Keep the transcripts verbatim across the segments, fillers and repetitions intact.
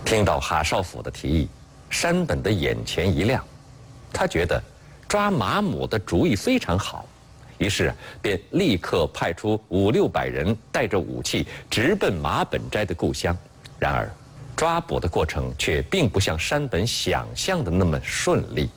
听到哈少府的提议，山本的眼前一亮，他觉得抓马母的主意非常好，于是便立刻派出五六百人，带着武器直奔马本斋的故乡。然而，抓捕的过程却并不像山本想象的那么顺利。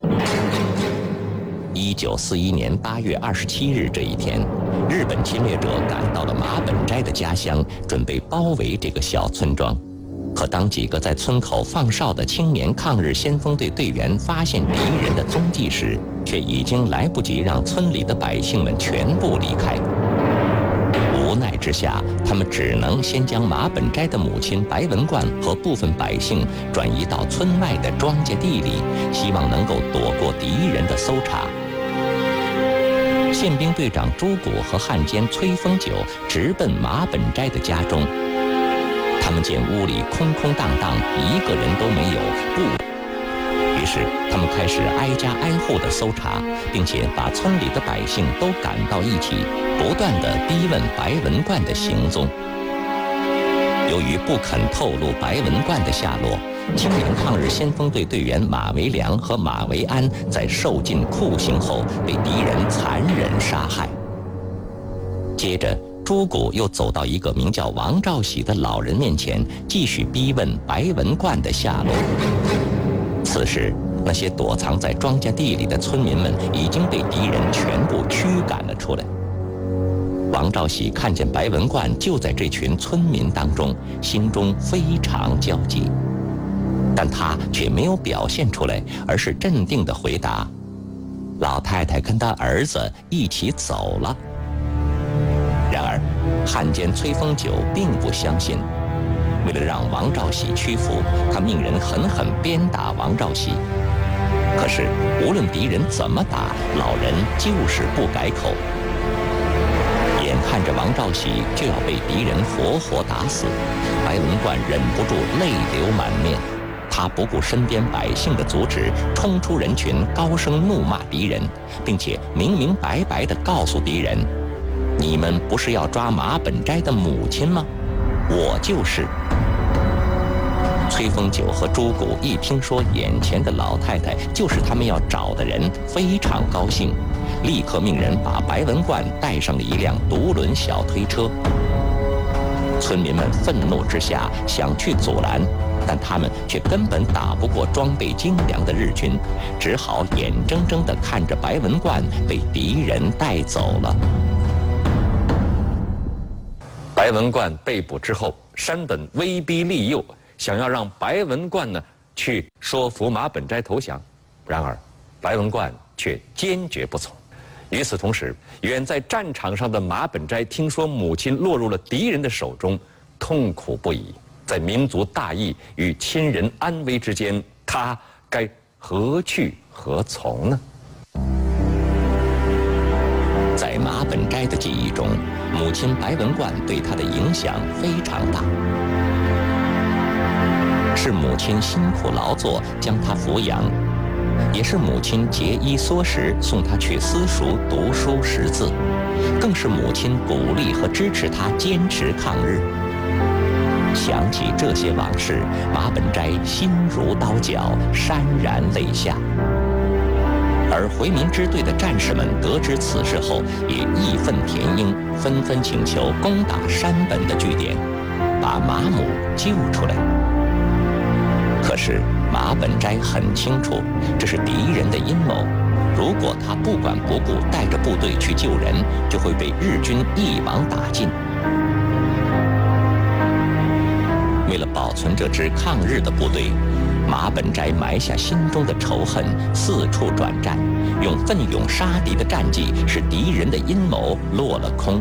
一九四一年八月二十七日这一天，日本侵略者赶到了马本斋的家乡，准备包围这个小村庄。可当几个在村口放哨的青年抗日先锋队队员发现敌人的踪迹时，却已经来不及让村里的百姓们全部离开。无奈之下，他们只能先将马本斋的母亲白文冠和部分百姓转移到村外的庄稼地里，希望能够躲过敌人的搜查。宪兵队长朱古和汉奸崔风九直奔马本斋的家中。他们见屋里空空荡荡，一个人都没有，不，于是他们开始挨家挨户的搜查，并且把村里的百姓都赶到一起，不断地逼问白文冠的行踪。由于不肯透露白文冠的下落，青年抗日先锋队队员马维良和马维安在受尽酷刑后被敌人残忍杀害。接着朱古又走到一个名叫王兆喜的老人面前，继续逼问白文冠的下落。此时那些躲藏在庄稼地里的村民们已经被敌人全部驱赶了出来。王兆喜看见白文冠就在这群村民当中，心中非常焦急，但他却没有表现出来，而是镇定地回答：老太太跟她儿子一起走了。然而汉奸崔风九并不相信，为了让王兆喜屈服，他命人狠狠鞭打王兆喜。可是无论敌人怎么打，老人就是不改口。眼看着王兆喜就要被敌人活活打死，白文冠忍不住泪流满面。他不顾身边百姓的阻止，冲出人群，高声怒骂敌人，并且明明白白地告诉敌人：你们不是要抓马本斋的母亲吗？我就是。崔风九和朱古一听说眼前的老太太就是他们要找的人，非常高兴，立刻命人把白文冠带上了一辆独轮小推车。村民们愤怒之下想去阻拦，但他们却根本打不过装备精良的日军，只好眼睁睁地看着白文冠被敌人带走了。 白文冠被捕之后，山本威逼利诱，想要让白文冠呢去说服马本斋投降。然而白文冠却坚决不从。与此同时，远在战场上的马本斋听说母亲落入了敌人的手中，痛苦不已。在民族大义与亲人安危之间，他该何去何从呢？ 在马本斋的记忆中，母亲白文冠对他的影响非常大，是母亲辛苦劳作将他抚养，也是母亲节衣缩食送他去私塾读书识字，更是母亲鼓励和支持他坚持抗日。想起这些往事，马本斋心如刀绞，潸然泪下。而回民支队的战士们得知此事后，也义愤填膺，纷纷请求攻打山本的据点，把马母救出来。可是马本斋很清楚，这是敌人的阴谋，如果他不管不顾带着部队去救人，就会被日军一网打尽。为了保存这支抗日的部队，马本斋埋下心中的仇恨，四处转战，用奋勇杀敌的战绩，使敌人的阴谋落了空。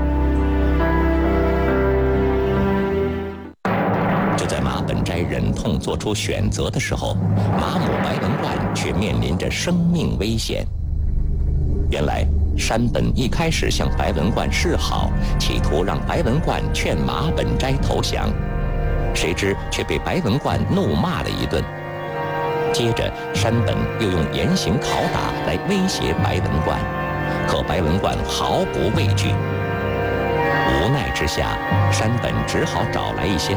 就在马本斋忍痛做出选择的时候，马母白文冠却面临着生命危险。原来山本一开始向白文冠示好，企图让白文冠劝马本斋投降，谁知却被白文冠怒骂了一顿。接着山本又用严刑拷打来威胁白文冠，可白文冠毫不畏惧。无奈之下，山本只好找来一些